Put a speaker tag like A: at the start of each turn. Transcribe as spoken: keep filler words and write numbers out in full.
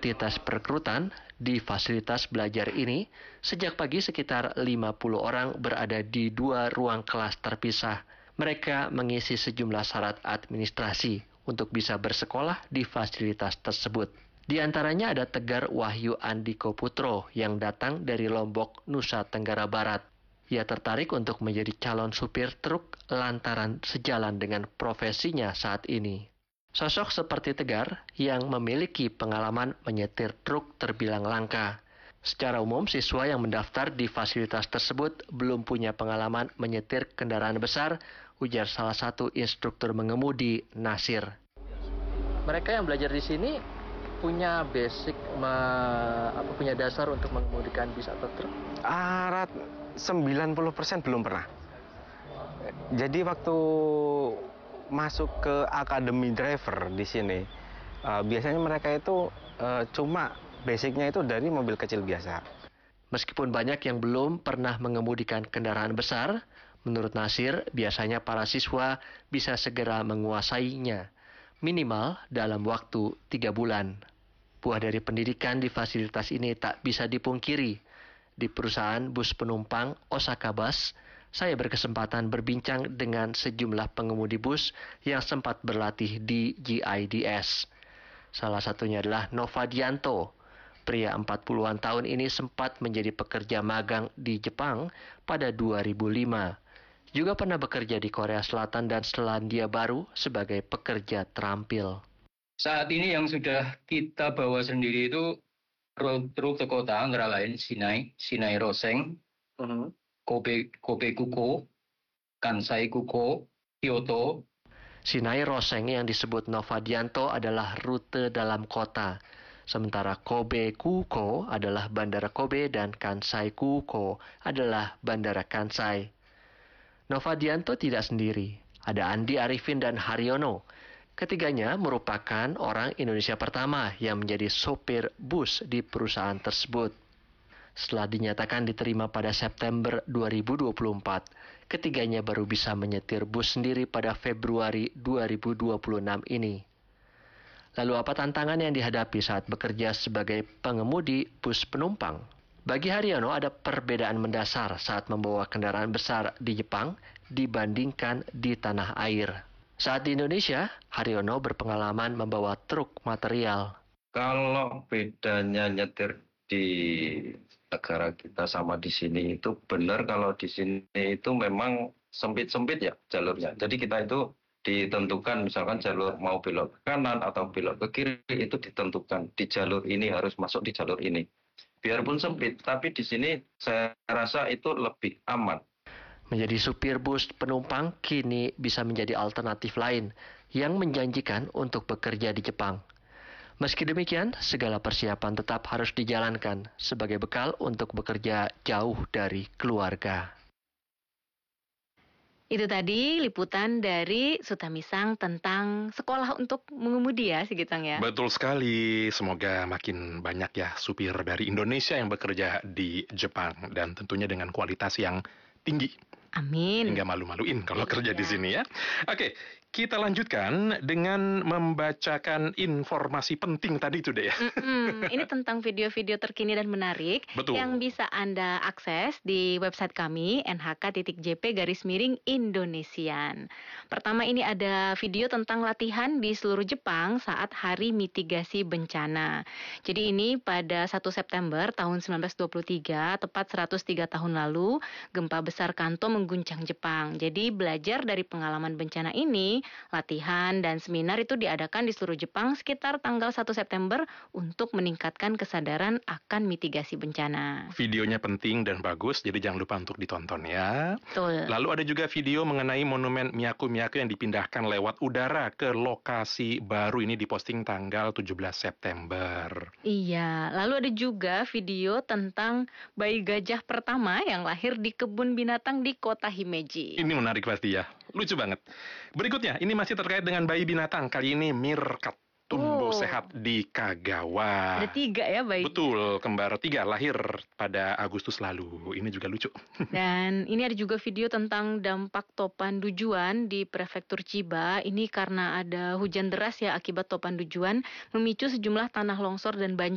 A: mengikuti tes perekrutan di fasilitas belajar ini, sejak pagi sekitar lima puluh orang berada di dua ruang kelas terpisah. Mereka mengisi sejumlah syarat administrasi untuk bisa bersekolah di fasilitas tersebut. Di antaranya ada Tegar Wahyu Andiko Putro yang datang dari Lombok, Nusa Tenggara Barat. Ia tertarik untuk menjadi calon supir truk lantaran sejalan dengan profesinya saat ini. Sosok seperti Tegar yang memiliki pengalaman menyetir truk terbilang langka. Secara umum, siswa yang mendaftar di fasilitas tersebut belum punya pengalaman menyetir kendaraan besar, ujar salah satu instruktur mengemudi, Nasir. Mereka yang belajar di sini punya basic, ma, apa, punya dasar untuk mengemudikan bis atau truk?
B: Ah, sembilan puluh persen belum pernah. Jadi waktu masuk ke akademi driver di sini, uh, biasanya mereka itu uh, cuma basicnya itu dari mobil kecil biasa.
A: Meskipun banyak yang belum pernah mengemudikan kendaraan besar, menurut Nasir, biasanya para siswa bisa segera menguasainya, minimal dalam waktu tiga bulan. Buah dari pendidikan di fasilitas ini tak bisa dipungkiri. Di perusahaan bus penumpang Osaka Bus, saya berkesempatan berbincang dengan sejumlah pengemudi bus yang sempat berlatih di G I D S. Salah satunya adalah Nova Dianto. Pria empat puluhan tahun ini sempat menjadi pekerja magang di Jepang pada dua ribu lima. Juga pernah bekerja di Korea Selatan dan Selandia Baru sebagai pekerja terampil.
C: Saat ini yang sudah kita bawa sendiri itu truk ke kota, antara lain Shinai, Shinai Roseng, uh-huh. Kobe, Kobe Kuko, Kansai Kuko, Kyoto.
A: Shinai Roseng yang disebut Nova Dianto adalah rute dalam kota. Sementara Kobe Kuko adalah Bandara Kobe dan Kansai Kuko adalah Bandara Kansai. Nova Dianto tidak sendiri. Ada Andi Arifin dan Haryono. Ketiganya merupakan orang Indonesia pertama yang menjadi sopir bus di perusahaan tersebut. Setelah dinyatakan diterima pada September dua ribu dua puluh empat, ketiganya baru bisa menyetir bus sendiri pada Februari dua ribu dua puluh enam ini. Lalu apa tantangan yang dihadapi saat bekerja sebagai pengemudi bus penumpang? Bagi Haryono ada perbedaan mendasar saat membawa kendaraan besar di Jepang dibandingkan di tanah air. Saat di Indonesia, Haryono berpengalaman membawa truk material.
D: Kalau bedanya nyetir di negara kita sama di sini itu benar, kalau di sini itu memang sempit-sempit ya jalurnya. Jadi kita itu ditentukan misalkan jalur mau belok ke kanan atau belok ke kiri itu ditentukan. Di jalur ini harus masuk di jalur ini. Biarpun sempit, tapi di sini saya rasa itu lebih aman.
A: Menjadi supir bus penumpang kini bisa menjadi alternatif lain yang menjanjikan untuk bekerja di Jepang. Meski demikian, segala persiapan tetap harus dijalankan sebagai bekal untuk bekerja jauh dari keluarga.
E: Itu tadi liputan dari Sutamisang tentang sekolah untuk mengemudi ya, Sigitang ya.
F: Betul sekali, semoga makin banyak ya supir dari Indonesia yang bekerja di Jepang dan tentunya dengan kualitas yang tinggi.
E: Amin.
F: Hingga malu-maluin kalau
E: iya.
F: kerja di sini ya. Oke, kita lanjutkan dengan membacakan informasi penting tadi itu deh ya.
E: Mm-mm. Ini tentang video-video terkini dan menarik.
F: Betul.
E: Yang bisa Anda akses di website kami n h k titik j p garis miring Indonesian. Pertama ini ada video tentang latihan di seluruh Jepang saat Hari Mitigasi Bencana. Jadi ini pada satu September tahun seribu sembilan ratus dua puluh tiga, tepat seratus tiga tahun lalu, gempa besar Kanto mengguncang Jepang. Jadi belajar dari pengalaman bencana ini, latihan dan seminar itu diadakan di seluruh Jepang sekitar tanggal satu September untuk meningkatkan kesadaran akan mitigasi bencana.
F: Videonya penting dan bagus, jadi jangan lupa untuk ditonton ya.
E: Betul.
F: Lalu ada juga video mengenai monumen Myaku-Myaku yang dipindahkan lewat udara ke lokasi baru, ini diposting tanggal tujuh belas September.
E: Iya, lalu ada juga video tentang bayi gajah pertama yang lahir di kebun binatang di kota Himeji.
F: Ini menarik pasti ya, lucu banget. Berikutnya, ini masih terkait dengan bayi binatang. Kali ini Meerkat tumbuh
E: Oh.
F: sehat di Kagawa.
E: Ada tiga ya bayi.
F: Betul, kembar tiga lahir pada Agustus lalu. Ini juga lucu.
E: Dan ini ada juga video tentang dampak topan dujuan di prefektur Chiba. Ini karena ada hujan deras ya akibat topan dujuan memicu sejumlah tanah longsor dan banjir